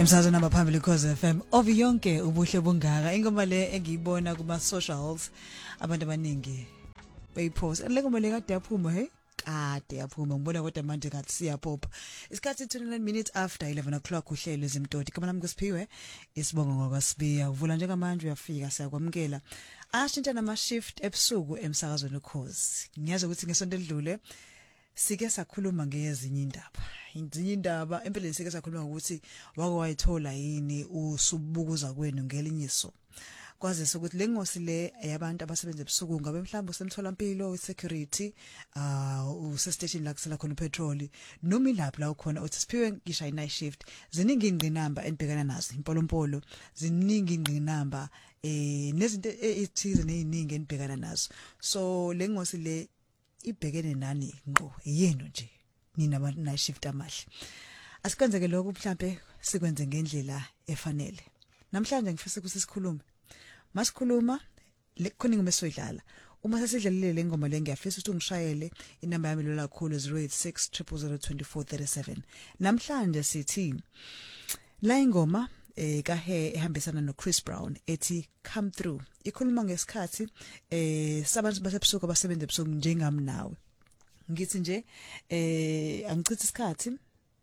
Emsazweni abaphambili Khosi FM oviyonke ubuhle bungaka ingoma le engiyibona kuma socials abantu abaningi bayipost le ngoma le kade yaphuma kade yaphuma ngibona kodwa manje ngathi siyaphopha isikhathi 29 minutes after 11 o'clock uhlelo ezimtoti kama nami kuSiphiwe isibongo ngokwasibiya uvula njengamanje uyafika siyakwamukela ashintsha nama shift ebusuku emsakazweni Khosi ngiyazi ukuthi ngesonto edlule sike sakhuluma ngezinye indaba empeleni sike sakhuluma ukuthi wake wayithola yini usubukuza kwenu ngelinyiso kwaze sokuthi lengosi le yabantu abasebenza ebusuku ngabe mhlawumbe usemtholampilo security usestation la kusela khona petrol noma ilapha la ukhona uthi Siphiwe ngisha night shift ziningi ingqinamba enibhekana nazo impolompolo ziningi ingqinamba nezinto ezithize neziningi enibhekana nazo so lengosi le ibhekene nani ngqo yenu nje nina abantu night shift amahle asikwenzeke lokho mhlambe sikwenze ngendlela efanele namhlanje ngifisa ukuthi sikhulume masikhuluma khona ingoma esoyidlala uma sesidlalile le ngoma le ngiyafisa ukuthi ungishayele inamba yami lo lakhulu 0860002437 namhlanje sithi la ingoma kahe ehambisana no Chris Brown ethi come through ikhuluma ngesikhathi sabantu basebusuku abasebenza ebusuku njengami nawe ngithi nje angichitha isikhathi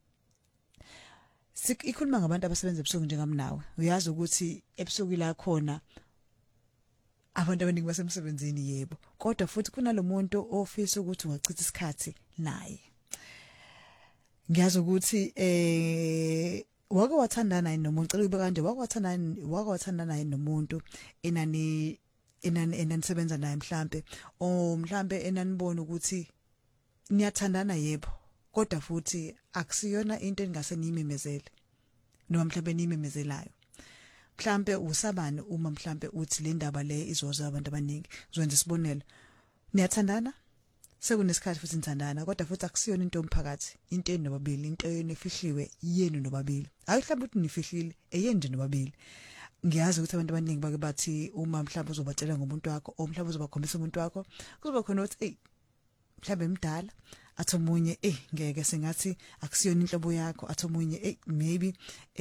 ikhuluma ngabantu abasebenza ebusuku njengami nawe uyazi ukuthi ebusuku la khona abantu abaningi basemsebenzini yebo kodwa futhi kunalomuntu ofisa ukuthi ungachitha isikhathi naye ngiyazi ukuthi wake wathandana nomuntu ngicela ube kanje wake wathandana nomuntu enanisebenza naye mhlambe mhlambe enanibona ukuthi niyathandana yebo kodwa futhi akusiyona into engase niyimemezele noma mhlambe niyimemezelayo mhlambe usabani uma mhlambe uthi le ndaba le izoza abantu abaningi uzwenza isibonelo niyathandana sekunesikhathi futhi nithandana kodwa futhi akusiyona into omphakathi into enobabili into enefihliwe yenu nobabili hayi mhlawumbe uthi nifihlile eyeni nje nobabili ngiyazi ukuthi abantu abaningi bake bathi uma mhlawumbe uzobatshela ngomuntu wakho o mhlawumbe uzobakhombisa umuntu wakho kuzoba khona uthi mhlawumbe emdala athi omunye ngeke sengathi akusiyona inhlobo yakho athi omunye maybe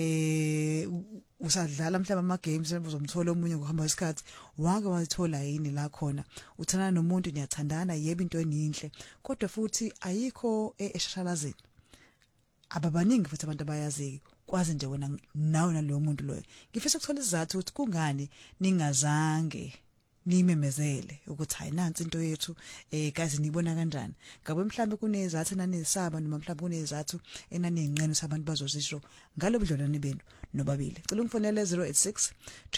usadlala mhlawumbe ama games uzomthola omunye ngokuhamba kwesikhathi wake wathola yini la khona uthandana nomuntu niyathandana yebo into enhle kodwa futhi ayikho eshashalazeni ababaningi futhi abantu abayazi kwazi nje wena nawe nalowo muntu loyo ngifisa ukuthola isizathu ukuthi kungani ningazange nimemezele ukuthi hayi nansi into yethu kazi nibona kanjani ngabe mhlambe kunezathu nanisaba noma mhlambe kunezathu enaningqene sabantu bazozisho ngalobudlelwane benu nobabili cela ungifonele 086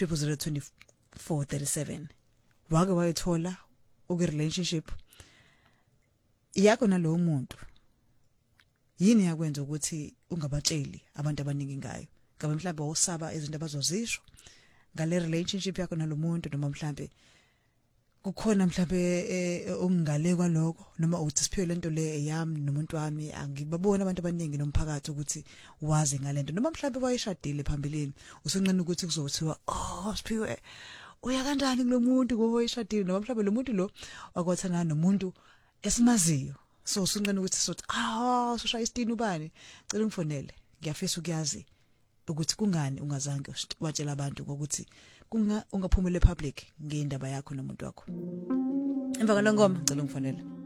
002437 wake wayithola uku relationship yakho nalowo muntu yini yakwenza ukuthi ungabatsheli abantu abaningi ngayo ngabe mhlambe usaba izinto abazozisho ngale relationship yakho nalomuntu noma mhlambe kukhona mhlambe ongale kwaloko noma uthi Siphiwe lento le eyami nomuntu wami angibabona abantu abaningi nomphakathi ukuthi wazi ngalento noma mhlambe wayishadile phambilini usunqena ukuthi kuzothiwa Siphiwe uya kanjani kulomuntu ngoba wayishadile noma mhlambe lo muntu lo wakwathana nomuntu esimaziyo so usunqena ukuthi sothi soshaya isitini ubani cela ungifonele ngiyafisa ukuyazi ukuthi kungani ungazange watshela abantu ukuthi ungaphumele public ngendaba yakho nomuntu wakho emva kwalongoma ngicela ungifonele